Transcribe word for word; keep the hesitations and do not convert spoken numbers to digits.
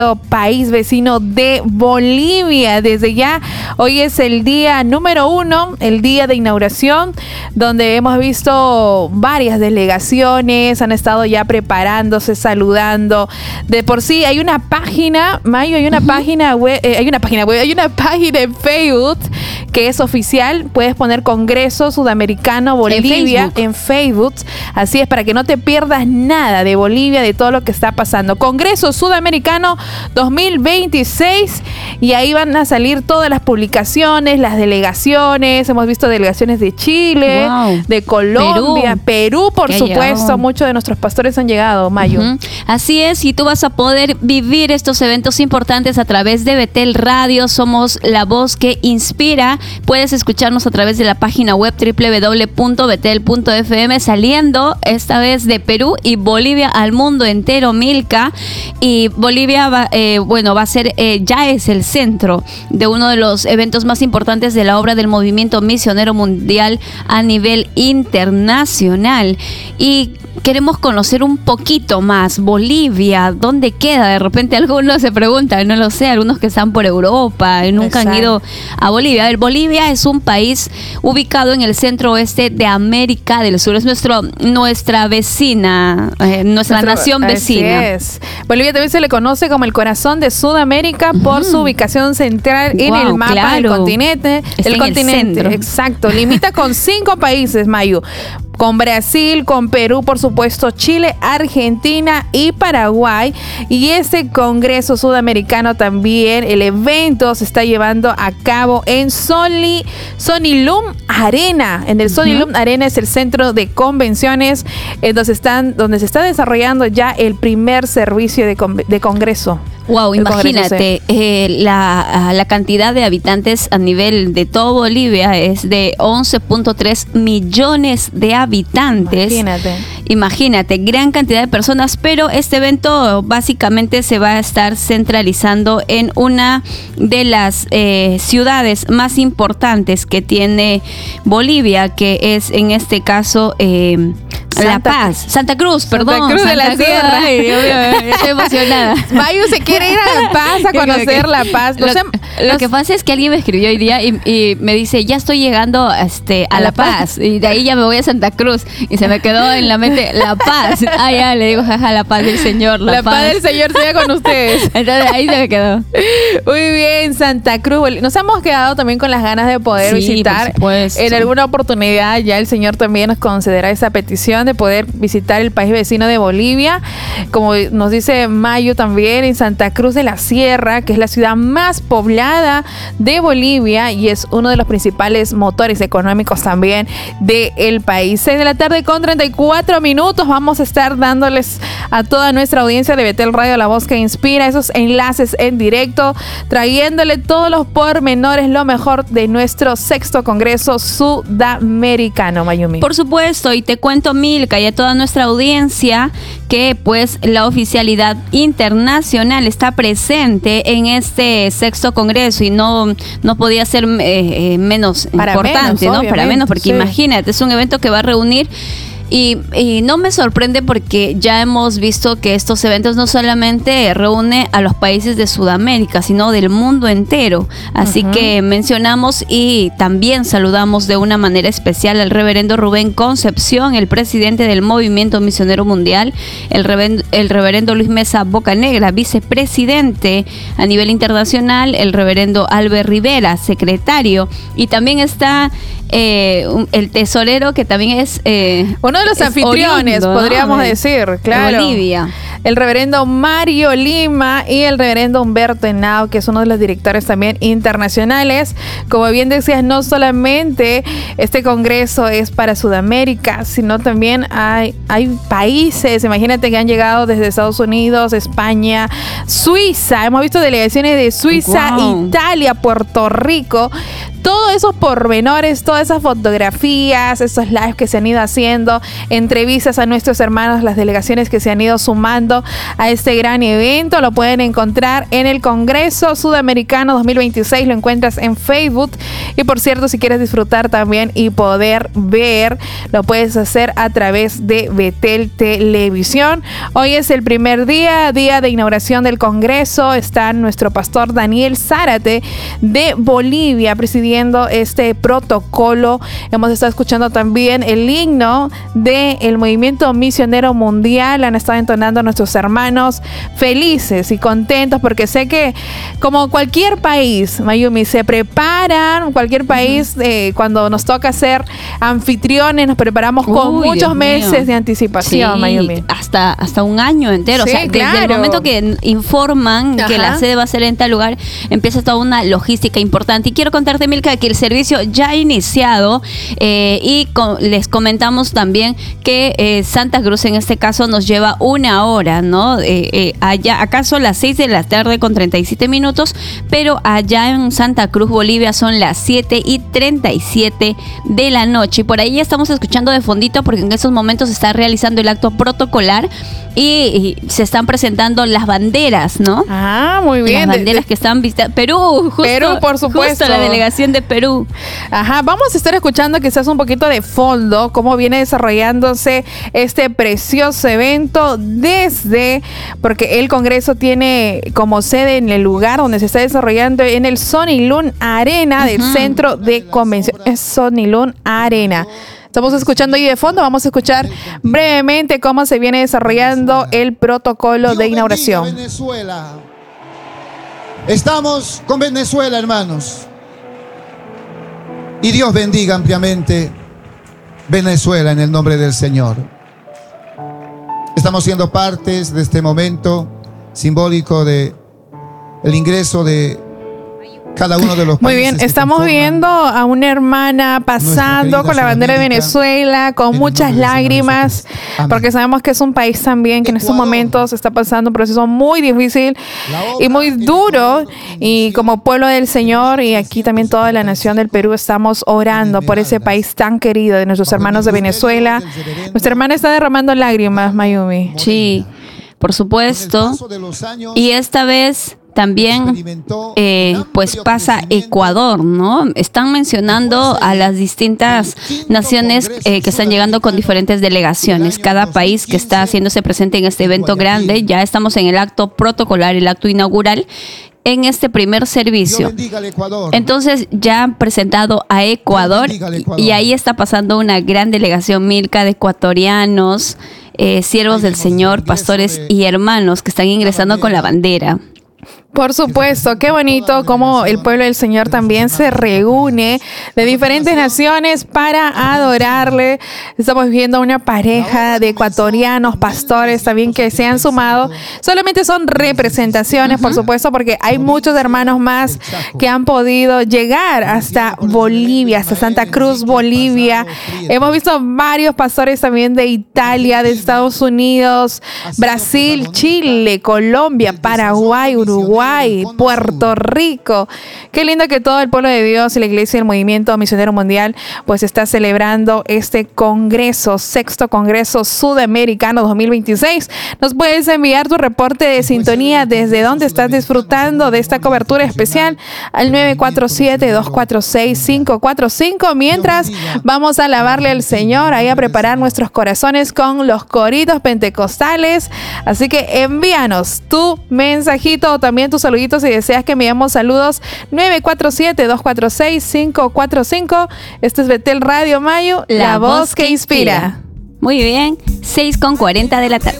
país vecino de Bolivia. Desde ya, hoy es el día número uno, el día de inauguración, donde hemos visto varias delegaciones, han estado ya preparándose, saludando. De por sí hay una página, Mayo, hay una uh-huh. página web, eh, hay una página web, hay una página en Facebook que es oficial. Puedes poner Congreso Sudamericano Bolivia en Facebook. en Facebook. Así es, para que no te pierdas nada de Bolivia, de todo lo que está pasando. Congreso Sudamericano dos mil veintiséis, y ahí van a salir todas las publicaciones, las delegaciones. Hemos visto delegaciones de Chile, wow. de Colombia, Perú, Perú por supuesto. Llegado. Muchos de nuestros pastores han llegado, Mayo. Uh-huh. Así es, y tú vas a poder vivir estos eventos importantes a través de Betel Radio. Somos la voz que inspira. Puedes escucharnos a través de la página web doble u doble u doble u punto betel punto efe eme, saliendo esta vez de Perú y Bolivia al mundo entero, Milka. Y Bolivia va, eh, bueno, va a ser, eh, ya es el centro de uno de los eventos más importantes de la obra del movimiento misionero mundial a nivel internacional. Y queremos conocer un poquito más Bolivia, ¿dónde queda? De repente algunos se preguntan, no lo sé, algunos que están por Europa y nunca Exacto. han ido a Bolivia. A ver, Bolivia es un país ubicado en el centro oeste de América del Sur, es nuestro, nuestra vecina, eh, nuestra Nuestro, nación vecina. Así es. Bolivia también se le conoce como el corazón de Sudamérica uh-huh. por su ubicación central wow, en el mapa claro. del continente. Está el en continente, el exacto. Limita con cinco países, Mayu. Con Brasil, con Perú, por supuesto, Chile, Argentina y Paraguay. Y este Congreso Sudamericano también, el evento se está llevando a cabo en Sony, Sonilum Arena. En el uh-huh. Sonilum Arena es el centro de convenciones en donde, están, donde se está desarrollando ya el primer servicio de, con, de congreso. Wow, imagínate, eh, la, la cantidad de habitantes a nivel de todo Bolivia es de once punto tres millones de habitantes. Imagínate. Imagínate, gran cantidad de personas, pero este evento básicamente se va a estar centralizando en una de las eh, ciudades más importantes que tiene Bolivia, que es en este caso eh, La Paz, Santa Cruz, perdón. Santa Cruz de la Sierra. Ay, Dios mío, estoy emocionada. Mayu se quiere ir a La Paz a conocer La Paz. Lo, lo que pasa es que alguien me escribió hoy día y, y me dice, ya estoy llegando este, a, a La, la Paz. Paz, y de ahí ya me voy a Santa Cruz, y se me quedó en la mente La Paz. Ah, ya, le digo, jaja, la paz del Señor, la, la paz. paz del Señor sea con ustedes. Entonces ahí se me quedó. Muy bien, Santa Cruz. Nos hemos quedado también con las ganas de poder sí, visitar. En alguna oportunidad ya el Señor también nos concederá esa petición de poder visitar el país vecino de Bolivia. Como nos dice Mayo también, en Santa Cruz de la Sierra, que es la ciudad más poblada de Bolivia y es uno de los principales motores económicos también del país. seis de la tarde con treinta y cuatro minutos. Vamos a estar dándoles a toda nuestra audiencia de Betel Radio, la voz que inspira, esos enlaces en directo, trayéndole todos los pormenores, lo mejor de nuestro sexto Congreso Sudamericano, Mayumi. Por supuesto, y te cuento, Milka, y a toda nuestra audiencia, que pues la oficialidad internacional está presente en este sexto Congreso y no, no podía ser eh, menos Para importante, menos, ¿no? Para menos, porque sí. imagínate, es un evento que va a reunir. Y, y no me sorprende porque ya hemos visto que estos eventos no solamente reúnen a los países de Sudamérica, sino del mundo entero. Así uh-huh. que mencionamos y también saludamos de una manera especial al reverendo Rubén Concepción, el presidente del Movimiento Misionero Mundial, el reverendo, el reverendo Luis Mesa Bocanegra, vicepresidente a nivel internacional, el reverendo Albert Rivera, secretario, y también está eh, el tesorero, que también es... Eh, uno de los anfitriones, oriundo, podríamos ¿no? decir, claro. De Bolivia. El reverendo Mario Lima y el reverendo Humberto Henao, que es uno de los directores también internacionales. Como bien decías, no solamente este congreso es para Sudamérica, sino también hay, hay países, imagínate que han llegado desde Estados Unidos, España, Suiza. Hemos visto delegaciones de Suiza, wow. Italia, Puerto Rico. todos esos pormenores, todas esas fotografías, esos lives que se han ido haciendo, entrevistas a nuestros hermanos, las delegaciones que se han ido sumando a este gran evento, lo pueden encontrar en el Congreso Sudamericano dos mil veintiséis, lo encuentras en Facebook. Y por cierto, si quieres disfrutar también y poder ver, lo puedes hacer a través de Betel Televisión. Hoy es el primer día, día de inauguración del Congreso. Está nuestro pastor Daniel Zárate de Bolivia presidiendo este protocolo. Hemos estado escuchando también el himno del Movimiento Misionero Mundial. Han estado entonando nuestros hermanos felices y contentos porque sé que como cualquier país, Mayumi, se preparan, cualquier país, eh, cuando nos toca ser anfitriones, nos preparamos con Uy, muchos Dios meses mío. de anticipación, sí, Mayumi. Hasta, hasta un año entero. Sí, o sea, claro. Desde el momento que informan Ajá. que la sede va a ser en tal lugar, empieza toda una logística importante. Y quiero contarte, Milka, que el servicio ya ha iniciado eh, y con, les comentamos también que eh, Santa Cruz en este caso nos lleva una hora, ¿no? Eh, eh, allá, acá son las seis de la tarde con treinta y siete minutos, pero allá en Santa Cruz, Bolivia, son las siete y treinta y siete de la noche. Y por ahí estamos escuchando de fondito porque en esos momentos se está realizando el acto protocolar y, y se están presentando las banderas, ¿no? Ah, muy bien. Las banderas de, de, que están visitando. Perú, justo, Perú, por supuesto. Justo la delegación de Perú. Ajá, vamos a estar escuchando quizás un poquito de fondo cómo viene desarrollándose este precioso evento desde, porque el Congreso tiene como sede en el lugar donde se está desarrollando en el Sonilún Arena del uh-huh. Centro de Convención. Es Sonilún Arena. Estamos escuchando ahí de fondo, vamos a escuchar brevemente cómo se viene desarrollando el protocolo de inauguración. Venezuela. Estamos con Venezuela, hermanos. Y Dios bendiga ampliamente Venezuela en el nombre del Señor. Estamos siendo partes de este momento simbólico de el ingreso de cada uno de los Muy bien, estamos viendo a una hermana pasando con la bandera de Venezuela, con muchas lágrimas, porque sabemos que es un país también que en estos momentos está pasando un proceso muy difícil y muy duro, y como pueblo del Señor y aquí también toda la nación del Perú estamos orando por ese país tan querido de nuestros hermanos de Venezuela. Nuestra hermana está derramando lágrimas, Mayumi. Sí, por supuesto. Y esta vez también eh, pues pasa Ecuador, ¿no? Están mencionando a las distintas naciones eh, que están llegando con diferentes delegaciones. Cada país que está haciéndose presente en este evento grande. Ya estamos en el acto protocolar, el acto inaugural en este primer servicio. Entonces ya han presentado a Ecuador y ahí está pasando una gran delegación, Milka, de ecuatorianos, eh, siervos del Señor, pastores y hermanos que están ingresando con la bandera. Por supuesto, qué bonito cómo el pueblo del Señor también se reúne de diferentes naciones para adorarle. Estamos viendo una pareja de ecuatorianos, pastores también que se han sumado. Solamente son representaciones, por supuesto, porque hay muchos hermanos más que han podido llegar hasta Bolivia, hasta Santa Cruz, Bolivia. Hemos visto varios pastores también de Italia, de Estados Unidos, Brasil, Chile, Colombia, Paraguay, Uruguay, Puerto Rico. Qué lindo que todo el pueblo de Dios y la iglesia del Movimiento Misionero Mundial pues está celebrando este congreso, sexto Congreso Sudamericano dos mil veintiséis. Nos puedes enviar tu reporte de sintonía desde donde estás disfrutando de esta cobertura especial al nueve cuatro siete, dos cuatro seis, cinco cuatro cinco. Mientras vamos a alabarle al Señor, ahí a preparar nuestros corazones con los coritos pentecostales. Así que envíanos tu mensajito o también tus saluditos si deseas que enviemos saludos. Nueve cuatro siete, dos cuatro seis, cinco cuatro cinco. Este es Betel Radio Mayo, la, la voz que inspira. Muy bien, seis con cuarenta de la tarde.